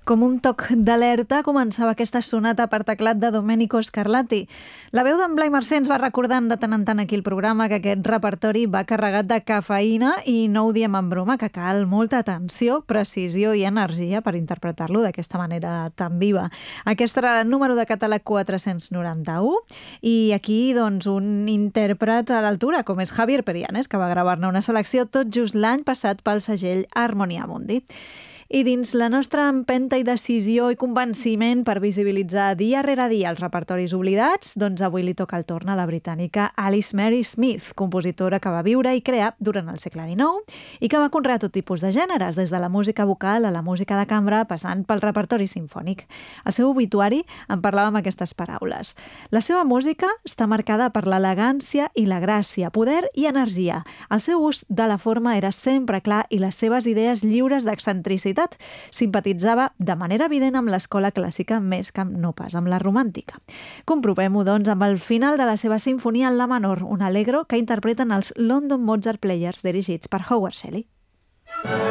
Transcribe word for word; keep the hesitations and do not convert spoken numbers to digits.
Com un toc d'alerta començava aquesta sonata per teclat de Domenico Scarlatti. La veu d'en Blai Mercè ens va recordant de tant en tant aquí el programa que aquest repertori va carregat de cafeïna i no ho diem en broma, que cal molta atenció, precisió i energia per interpretar-lo d'aquesta manera tan viva. Aquest era el número de catàleg quatre-cents noranta-u i aquí doncs, un intèrpret a l'altura, com és Javier Perianes, que va gravar-ne una selecció tot just l'any passat pel segell Harmonia Mundi. I dins la nostra empenta i decisió i convenciment per visibilitzar dia rere dia els repertoris oblidats, doncs avui li toca el torn a la britànica Alice Mary Smith, compositora que va viure i crear durant el segle dinou i que va conrear tot tipus de gèneres, des de la música vocal a la música de cambra, passant pel repertori sinfònic. Al seu obituari en parlava amb aquestes paraules. La seva música està marcada per l'elegància i la gràcia, poder i energia. El seu ús de la forma era sempre clar i les seves idees lliures d'excentricitat. Simpatitzava de manera evident amb l'escola clàssica més que no pas amb la romàntica. Comprovem-ho, doncs, amb el final de la seva sinfonia en la menor, un allegro que interpreten els London Mozart Players dirigits per Howard Shelley.